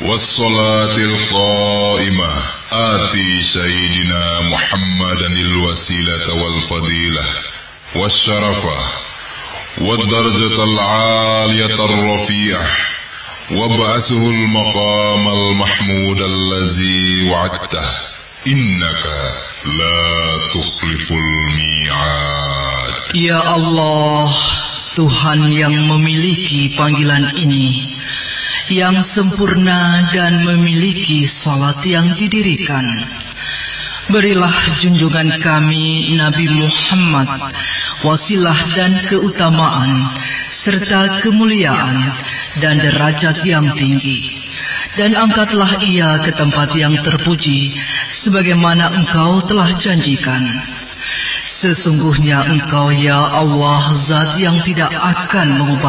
والصلاة القائمة آتي سيدنا محمدا الوسيلة والفضيلة والشرفة والدرجة العالية الرفيعة وابعثه المقام المحمود الذي وعدته إنك لا تخلف الميعاد. Ya Allah, Tuhan yang memiliki panggilan ini, yang sempurna dan memiliki salat yang didirikan, berilah junjungan kami Nabi Muhammad wasilah dan keutamaan serta kemuliaan dan derajat yang tinggi, dan angkatlah ia ke tempat yang terpuji sebagaimana Engkau telah janjikan. Sesungguhnya Engkau ya Allah zat yang tidak akan mengubah